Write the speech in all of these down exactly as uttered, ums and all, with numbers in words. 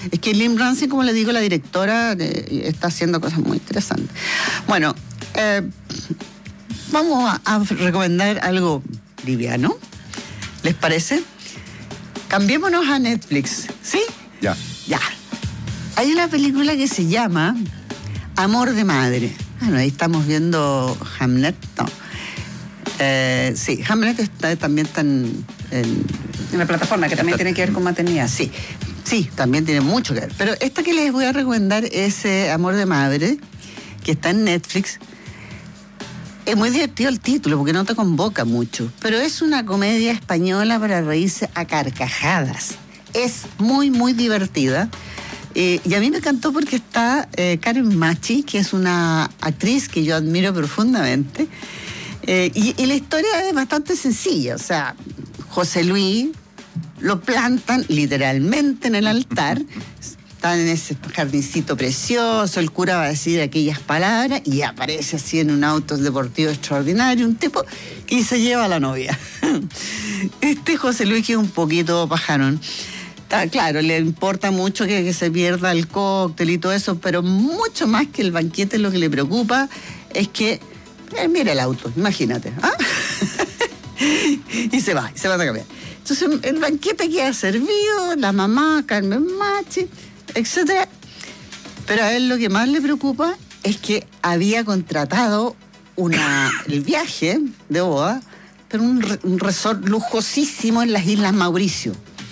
Es que Lynn Ramsey, como le digo, la directora, eh, está haciendo cosas muy interesantes. Bueno, eh, vamos a, a recomendar algo liviano. ¿Les parece? Cambiémonos a Netflix, ¿sí? Ya. Ya. Hay una película que se llama Amor de Madre. Bueno, ahí estamos viendo Hamlet. No. Eh, sí, Hamlet está, también está en, en, en la plataforma, que también está, tiene que ver con maternidad. Sí, sí, también tiene mucho que ver. Pero esta que les voy a recomendar es eh, Amor de Madre, que está en Netflix. Es muy divertido el título porque no te convoca mucho, pero es una comedia española para reírse a carcajadas. Es muy, muy divertida. Eh, y a mí me encantó porque está eh, Carmen Machi, que es una actriz que yo admiro profundamente. Eh, y, y la historia es bastante sencilla. O sea, José Luis lo plantan literalmente en el altar. Están en ese jardincito precioso, el cura va a decir aquellas palabras y aparece así en un auto deportivo extraordinario, un tipo, y se lleva a la novia. Este José Luis, que es un poquito pajarón, está, claro, le importa mucho que, que se pierda el cóctel y todo eso, pero mucho más que el banquete, lo que le preocupa es que, eh, mira el auto, imagínate, ¿ah? Y se va, y se va a cambiar. Entonces el banquete queda servido, la mamá, Carmen Machi, etcétera. Pero a él lo que más le preocupa es que había contratado una, el viaje de boda, pero un, un resort lujosísimo en las Islas Mauricio.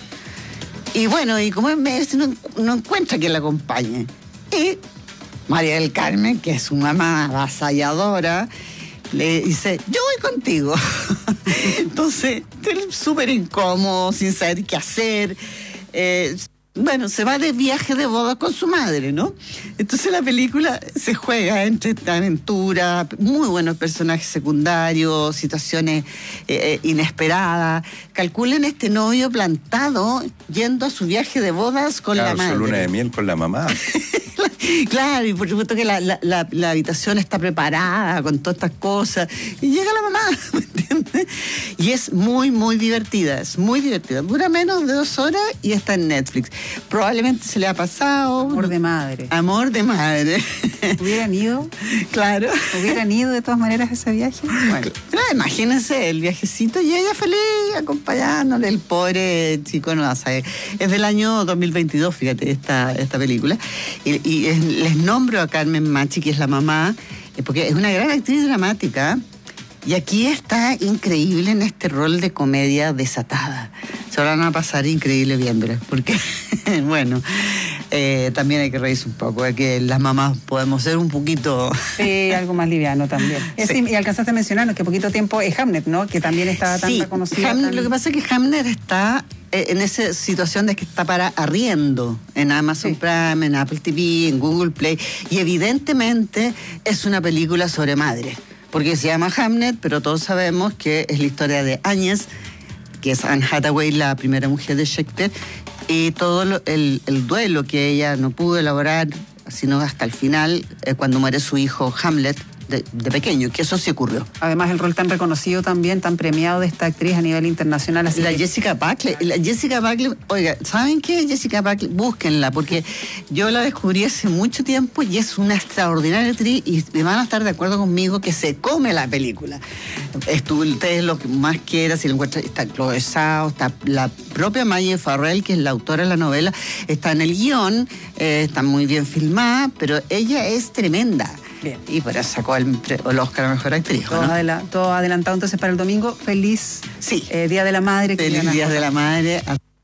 Y bueno, y como es medio, no, no encuentra quien la acompañe. Y María del Carmen, que es su mamá avasalladora, le dice, yo voy contigo. Entonces, él súper incómodo, sin saber qué hacer. Eh, bueno, se va de viaje de boda con su madre, ¿no? Entonces la película se juega entre esta aventura, muy buenos personajes secundarios, situaciones eh, inesperadas. Calculen este novio plantado yendo a su viaje de bodas con claro, la madre. Su luna de miel con la mamá. Claro, y por supuesto que la, la, la, la habitación está preparada con todas estas cosas. Y llega la mamá, ¿me entiendes? Y es muy, muy divertida, es muy divertida. Dura menos de dos horas y está en Netflix. Probablemente se le ha pasado. Amor de madre. Amor de madre. ¿Hubieran ido? Claro. ¿Hubieran ido de todas maneras a ese viaje? Bueno, pero imagínense el viajecito y ella feliz acompañándole, el pobre chico no va a saber. Es del año dos mil veintidós, fíjate, esta, esta película. Y, y es, les nombro a Carmen Machi, que es la mamá, porque es una gran actriz dramática. Y aquí está increíble en este rol de comedia desatada. Se van a pasar increíble viéndola, porque, bueno, eh, también hay que reírse un poco, de que las mamás podemos ser un poquito... Sí, algo más liviano también. Sí. Sí, y alcanzaste a mencionar que poquito tiempo es Hamlet, ¿no? Que también estaba tan sí, reconocida. Hamlet, tan... Lo que pasa es que Hamlet está eh, en esa situación de que está para arriendo en Amazon sí. Prime, en Apple T V, en Google Play, y evidentemente es una película sobre madre. Porque se llama Hamlet, pero todos sabemos que es la historia de Áñez, que es Anne Hathaway, la primera mujer de Shakespeare, y todo lo, el, el duelo que ella no pudo elaborar, sino hasta el final, eh, cuando muere su hijo Hamlet, de, de pequeño, que eso sí ocurrió. Además, el rol tan reconocido también, tan premiado de esta actriz a nivel internacional. Así la que... Jessica Buckley, la Jessica Buckley, oiga, ¿saben qué? Jessica Buckley, búsquenla, porque yo la descubrí hace mucho tiempo y es una extraordinaria actriz y van a estar de acuerdo conmigo que se come la película. Estuvo, ustedes lo que más quieran, si lo encuentran, está Chloe Zhao, está la propia Maggie Farrell, que es la autora de la novela, está en el guión, eh, está muy bien filmada, pero ella es tremenda. Bien. Y por eso sacó el, el Oscar a Mejor Actriz. Todo, ¿no? adela, todo adelantado entonces para el domingo. Feliz sí. eh, Día de la Madre. Feliz Día de la Madre.